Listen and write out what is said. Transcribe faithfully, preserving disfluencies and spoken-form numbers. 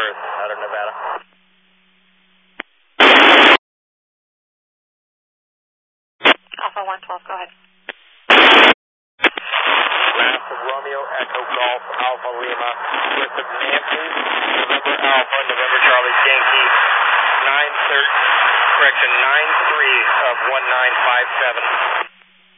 Earth out of Nevada. Alpha one twelve, go ahead. Last of Romeo Echo Golf Alpha Lima with the Nancy November Alpha November Charlie Yankee nine thirty correction nine three of one nine five seven.